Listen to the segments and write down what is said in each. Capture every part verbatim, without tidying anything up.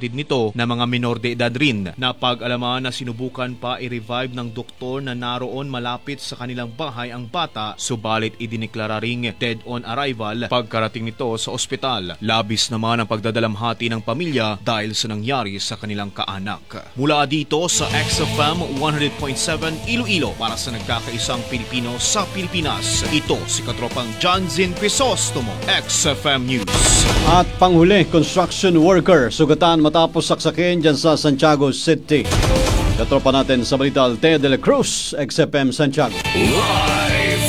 kapatid nito na mga minor de edad rin. Napag-alaman na sinubukan pa i-revive ng doktor na naroon malapit sa kanilang bahay ang bata, subalit idineklara ring dead on arrival pagkarating nito sa ospital. Labis naman ang pagdadalamhati ng pamilya dahil sa nangyari sa kanilang kaanak. Mula dito sa X F M one hundred point seven Iloilo para sa nagkakaisang Pilipino sa Pilipinas. Ito si Katropang John Zin Crisostomo, X F M News. At panghuli, construction worker sugatan matapos saksakin dyan sa Santiago City. Katropa natin sa balita, Altea de la Cruz, X F M Santiago. Live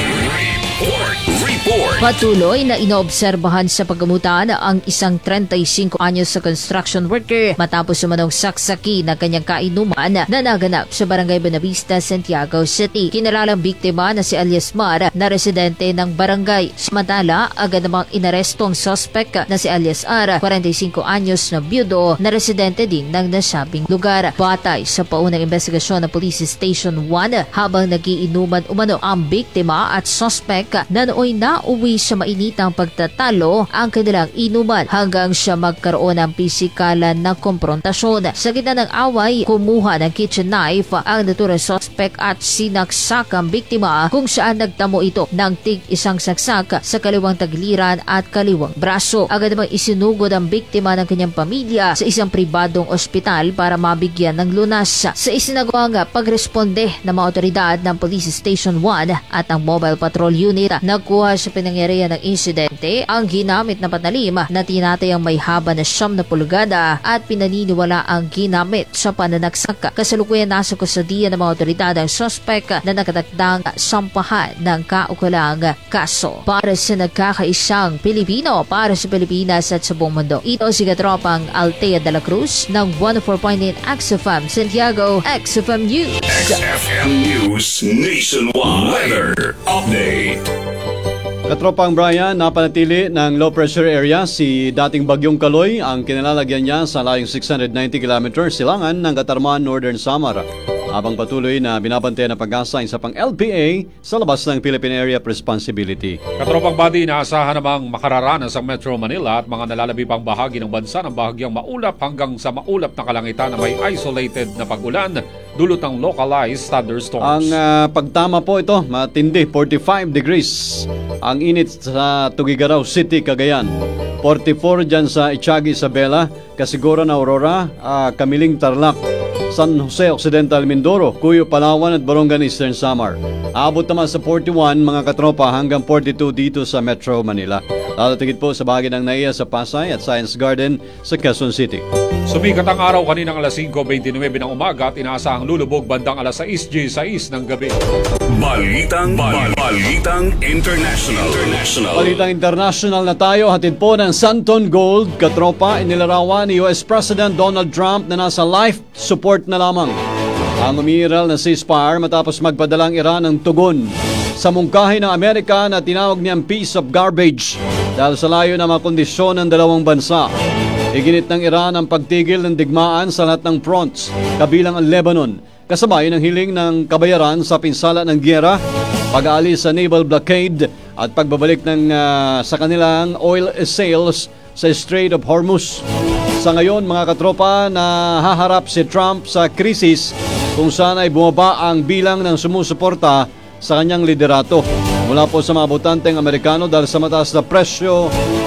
report. Report. Patuloy na inoobserbahan sa paggamutan ang isang thirty-five anyos sa construction worker matapos sumanong saksaki na kanyang kainuman na naganap sa Barangay Buenavista, Santiago City. Kinalalang biktima na si Alias Mar na residente ng barangay. Samantala, agad namang inaresto ang suspect na si Alias R, forty-five anyos na byudo na residente din ng nasabing lugar. Batay sa paunang investigasyon ng Police Station one, habang nagiinuman umano ang biktima at suspect na nooy nauwi sa mainitang pagtatalo ang kanilang inuman hanggang siya magkaroon ng pisikalan na komprontasyon. Sa gitna ng away, kumuha ng kitchen knife ang naturang suspect at sinaksak ang biktima kung saan nagtamo ito ng tig isang saksak sa kaliwang tagiliran at kaliwang braso. Agad namang isinugod ang biktima ng kanyang pamilya sa isang pribadong ospital para mabigyan ng lunas. Sa isinagawang pagresponde ng mga otoridad ng Police Station one at ang Mobile Patrol Unit, nagkuha sa pinangyarihan ng insidente ang ginamit na panalim na tinatayang may haba na siyam na pulgada at pinaniniwala ang ginamit sa pananaksak. Kasalukuyan nasa kusadiya ng mga otoridad ang suspect na nakatakdang sampahan ng kaukulang kaso. Para sa nagkakaisang Pilipino, para sa Pilipinas at sa buong mundo, ito si Katropang Altea de la Cruz ng one oh four point eight X F M Santiago, X F M News. X F M News Nationwide Weather Update. Katropang Brian, napanatili ng low pressure area si dating Bagyong Kaloy. Ang kinalalagyan niya sa layong six hundred ninety kilometers silangan ng Katarman, Northern Samar. Habang patuloy na binabantayan ng pag-asa isa pang L P A sa labas ng Philippine Area of Responsibility. Katropang Badi, inaasahan namang makararanas ang Metro Manila at mga nalalabi pang bahagi ng bansa ng bahagyang maulap hanggang sa maulap na kalangitan na may isolated na pag-ulan dulot ng localized thunderstorms. Ang uh, pagtama po ito, matindi, forty-five degrees. Ang init sa Tugigaraw City, Cagayan. forty-four dyan sa Itiagi, Isabela, Kasiguran, Aurora, uh, Kamiling, Tarlac, San Jose Occidental, Mindoro, Cuyo, Palawan at Borongan, Eastern Samar. Aabot naman sa forty-one mga katropa hanggang forty-two dito sa Metro Manila. Lalatigid po sa bahagi ng Naiya sa Pasay at Science Garden sa Quezon City. Sumikat ang araw kaninang alas five twenty-nine ng umaga at inaasahang lulubog bandang alas six six ng gabi. Balitang, bal- Balitang International. International. Balitang international na tayo, hatid po ng Santon Gold. Katropa, inilarawan ni U S President Donald Trump na nasa life support na lamang ang umiiral na ceasefire matapos magpadalang Iran ng tugon sa mungkahi ng Amerika na tinawag niyang piece of garbage dahil sa layo na mga kondisyon ng dalawang bansa. Iginit ng Iran ang pagtigil ng digmaan sa lahat ng fronts, kabilang ang Lebanon, kasabay ng hiling ng kabayaran sa pinsala ng giyera, pag-aalis sa naval blockade at pagbabalik ng uh, sa kanilang oil sales sa Strait of Hormuz. Sa ngayon mga katropa, na haharap si Trump sa krisis kung saan ay bumaba ang bilang ng sumusuporta sa kanyang liderato mula po sa mga botanteng Amerikano dahil sa mataas na presyo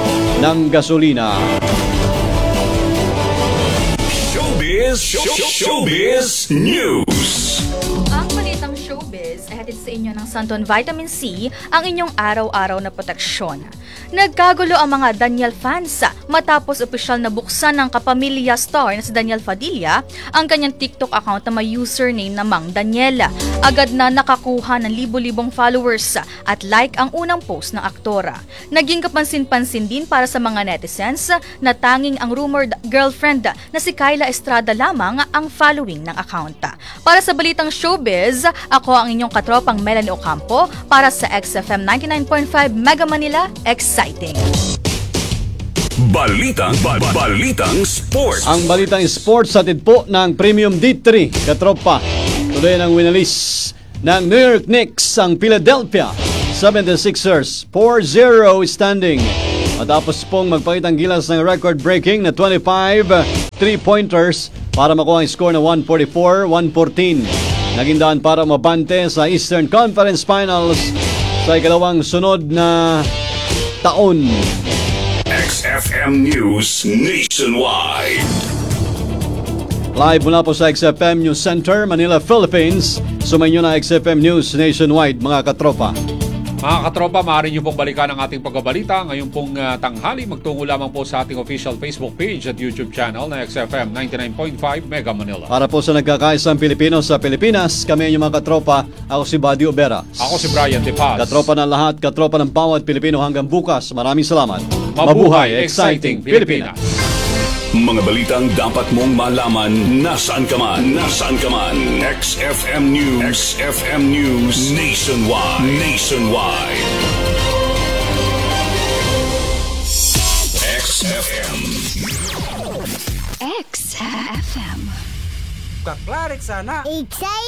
ng gasolina. Showbiz, show, Showbiz News. Ang balitang showbiz ay hatid sa inyo ng Santon Vitamin C, ang inyong araw-araw na proteksyon. Nagkagulo ang mga Daniel fans matapos opisyal na buksan ng kapamilya star na si Daniel Padilla ang kanyang TikTok account na may username na Mang Daniela. Agad na nakakuha ng libo-libong followers at like ang unang post ng aktora. Naging kapansin-pansin din para sa mga netizens na tanging ang rumored girlfriend na si Kyla Estrada lamang ang following ng account. Para sa balitang showbiz, ako ang inyong katropang Melanie Ocampo para sa X F M ninety-nine point five Mega Manila. Exciting! Balitang, ba- balitang sports. Ang balitang sports hatid po ng Premium D three, katropa. Tuloy ng winalis ng New York Knicks ang Philadelphia seventy-sixers, four zero standing. Matapos pong magpakitang gilas ng record-breaking na twenty-five three-pointers para makuha ang score na one forty-four one fourteen. Naging daan para mabante sa Eastern Conference Finals sa ikalawang sunod na taon. X F M News Nationwide. Live mula po sa X F M News Center, Manila, Philippines. Sumayin nyo na X F M News Nationwide, mga katropa. Mga katropa, maaari niyo pong balikan ang ating pagbabalita ngayon pong uh, tanghali. Magtungo lamang po sa ating official Facebook page at YouTube channel na X F M ninety-nine point five Mega Manila. Para po sa nagkakaisang Pilipino sa Pilipinas, kami yung mga katropa. Ako si Buddy Obera. Ako si Brian De Paz. Katropa ng lahat, katropa ng bawat Pilipino hanggang bukas. Maraming salamat. Mabuhay, exciting Pilipinas. Mga balitang dapat mong malaman nasaan ka man. Nasaan ka man. X F M News. X F M News Nationwide. Nationwide. X F M. X F M. Kaklarik sana. Exciting!